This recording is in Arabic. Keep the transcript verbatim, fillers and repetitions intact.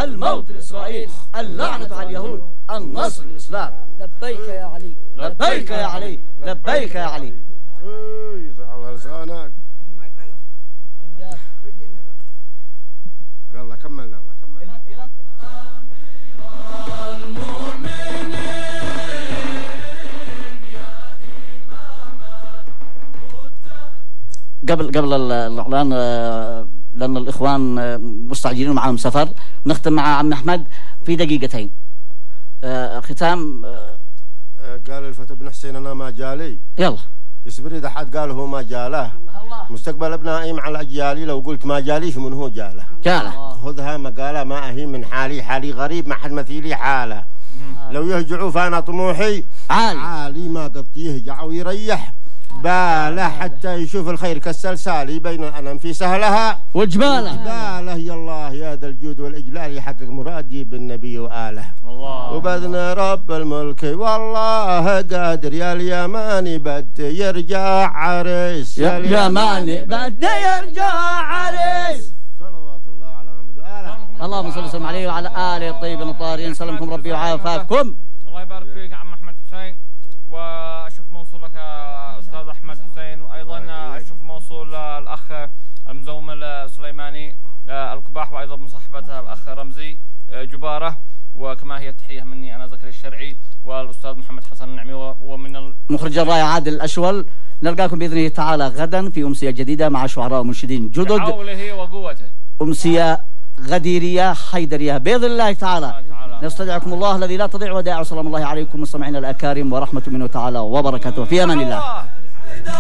الموت لإسرائيل، اللعنة على اليهود، النصر للإسلام. لبيك يا علي، لبيك يا علي، لبيك يا علي. يزعل لسانك. يلا كملنا. قبل قبل الإعلان لأن الإخوان مستعجلين معهم سفر، نختم مع عم أحمد في دقيقتين ختام. قال الفتى بن حسين أنا ما جالي، يلا يصبر إذا حد قال هو ما جاله. مستقبل ابنائي مع الأجيالي، لو قلت ما جاليش من هو جاله. جاله خذها مقالة ما أهين من حالي، حالي غريب ما حد مثيلي حاله. لو يهجعوا فأنا طموحي عالي عالي، ما قد يهجع ويريح باله حتى يشوف الخير كالسلسال بين الأنام في سهلها وجباله. باله يا الله يا ذا الجود والإجلال، يحقق مرادي بالنبي وآله. الله وبذن رب الملك والله قادر، يا اليماني بد يرجع عريس، يا اليماني بد يرجع عريس. صلوات الله على محمد وآله. اللهم صل وسلم عليه وعلى آله الطيبين الطاهرين. سلمكم ربي وعافاكم. الله يبارك فيك يا عم أحمد حسين، وأشوف موصول لك أستاذ أحمد حسين، وأيضا أشوف موصول الأخ المزومل سليماني الكباح، وأيضا مصاحبته الأخ رمزي جبارة، وكما هي التحية مني أنا زكريا الشرعي والأستاذ محمد حسن النعمي، ومن مخرج الراية عادل الأشول. نلقاكم بإذن الله تعالى غدا في أمسية جديدة مع شعراء ومنشدين جدد، حوله وقوته، أمسية غديرية حيدرية بإذن الله تعالى. نستودعكم الله الذي لا تضيع ودائعه. سلام الله عليكم مستمعينا الأكارم ورحمة منه تعالى وبركاته، في أمان الله.